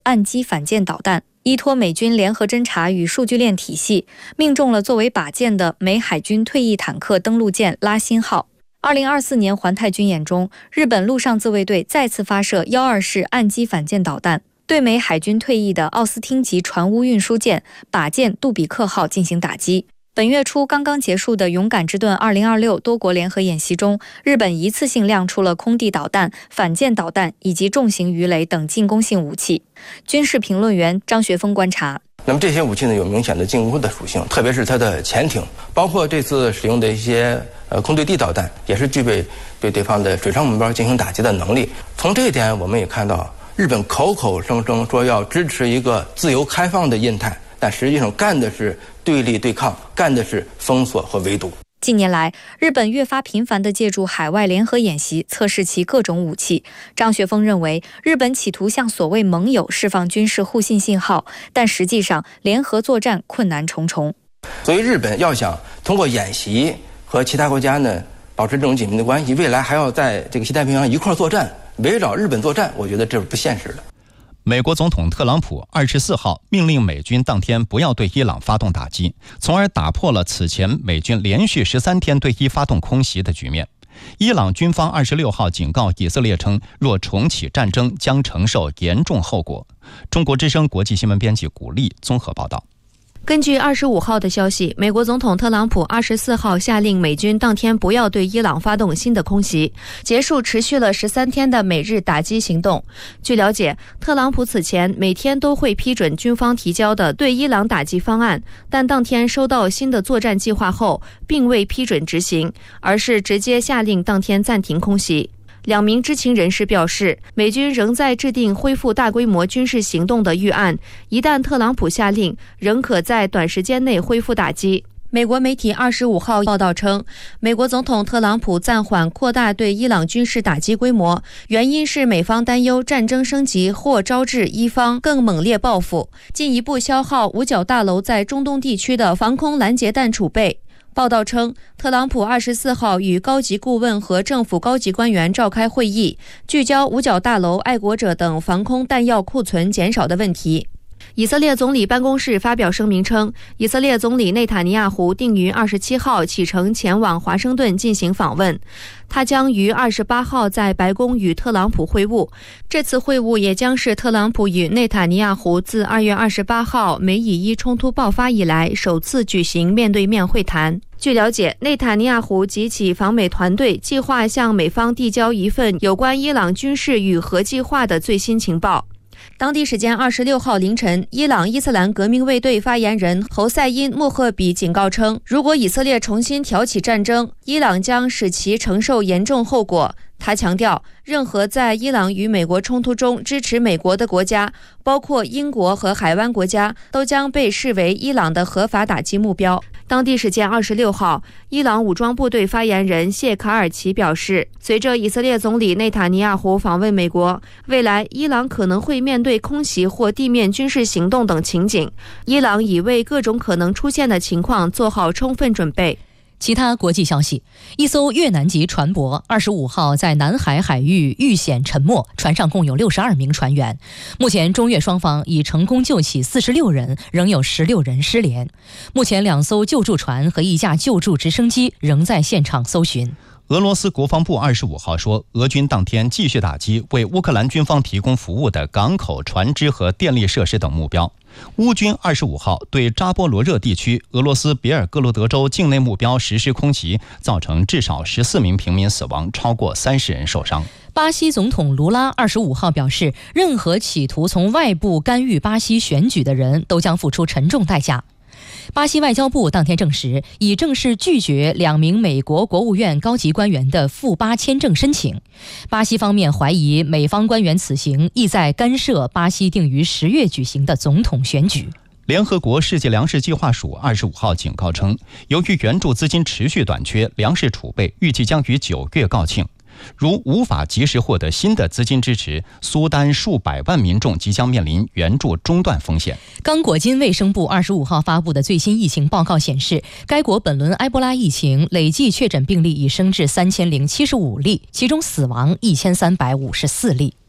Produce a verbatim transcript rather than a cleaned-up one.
岸基反舰导弹，依托美军联合侦察与数据链体系，命中了作为靶舰的美海军退役坦克登陆舰拉辛号。二零二四年环太军演中，日本陆上自卫队再次发射幺二式岸基反舰导弹，对美海军退役的奥斯汀级船坞运输舰靶舰杜比克号进行打击。本月初刚刚结束的勇敢之盾二零二六多国联合演习中，日本一次性亮出了空地导弹、反舰导弹以及重型鱼雷等进攻性武器。军事评论员张学峰观察， 那么这些武器呢，有明显的进攻的属性，特别是它的潜艇，包括这次使用的一些呃空对地导弹，也是具备对对方的水上目标进行打击的能力。从这一点，我们也看到，日本口口声声说要支持一个自由开放的印太，但实际上干的是对立对抗，干的是封锁和围堵。 近年来，日本越发频繁地借助海外联合演习测试其各种武器。张学峰认为，日本企图向所谓盟友释放军事互信信号，但实际上联合作战困难重重。 所以，日本要想通过演习和其他国家呢保持这种紧密的关系，未来还要在这个西太平洋一块作战，围绕日本作战，我觉得这是不现实的。 美国总统特朗普二十四号命令美军当天不要对伊朗发动打击，从而打破了此前美军连续十三天对伊发动空袭的局面。伊朗军方二十六号警告以色列称，若重启战争将承受严重后果。中国之声国际新闻编辑古丽综合报道。 根据二十五号的消息，美国总统特朗普二十四号下令美军当天不要对伊朗发动新的空袭，结束持续了十三天的美日打击行动。据了解，特朗普此前每天都会批准军方提交的对伊朗打击方案，但当天收到新的作战计划后，并未批准执行，而是直接下令当天暂停空袭。两名知情人士表示，美军仍在制定恢复大规模军事行动的预案，一旦特朗普下令，仍可在短时间内恢复打击。美国媒体二十五号报道称，美国总统特朗普暂缓扩大对伊朗军事打击规模，原因是美方担忧战争升级或招致伊方更猛烈报复，进一步消耗五角大楼在中东地区的防空拦截弹储备。报道称，特朗普二十四号与高级顾问和政府高级官员召开会议，聚焦五角大楼、爱国者等防空弹药库存减少的问题。以色列总理办公室发表声明称，以色列总理内塔尼亚胡定于二十七号启程前往华盛顿进行访问，他将于二十八号在白宫与特朗普会晤。这次会晤也将是特朗普与内塔尼亚胡自二月二十八号美以伊冲突爆发以来首次举行面对面会谈。据了解，内塔尼亚胡及其访美团队计划向美方递交一份有关伊朗军事与核计划的最新情报。当地时间二十六号凌晨，伊朗伊斯兰革命卫队发言人侯赛因·穆赫比警告称，如果以色列重新挑起战争，伊朗将使其承受严重后果。他强调，任何在伊朗与美国冲突中支持美国的国家，包括英国和海湾国家，都将被视为伊朗的合法打击目标。当地时间二十六号，伊朗武装部队发言人谢卡尔奇表示，随着以色列总理内塔尼亚胡访问美国，未来伊朗可能会面对空袭或地面军事行动等情景，伊朗已为各种可能出现的情况做好充分准备。 其他国际消息，一艘越南籍船舶二十五号在南海海域遇险沉没，船上共有六十二名船员。目前中越双方已成功救起四十六人，仍有十六人失联。目前两艘救助船和一架救助直升机仍在现场搜寻。 俄罗斯国防部二十五号说，俄军当天继续打击为乌克兰军方提供服务的港口、船只和电力设施等目标。乌军二十五号对扎波罗热地区俄罗斯别尔哥罗德州境内目标实施空袭，造成至少十四名平民死亡，超过三十人受伤。 巴西总统卢拉二十五号表示，任何企图从外部干预巴西选举的人都将付出沉重代价。巴西外交部当天证实，已正式拒绝两名美国国务院高级官员的赴巴签证申请。巴西方面怀疑美方官员此行意在干涉巴西定于十月举行的总统选举。 联合国世界粮食计划署二十五号警告称，由于援助资金持续短缺，粮食储备预计将于九月告罄。如无法及时获得新的资金支持，苏丹数百万民众即将面临援助中断风险。 刚果金卫生部二十五号发布的最新疫情报告显示，该国本轮埃博拉疫情累计确诊病例已升至三千零七十五例，其中死亡一千三百五十四例。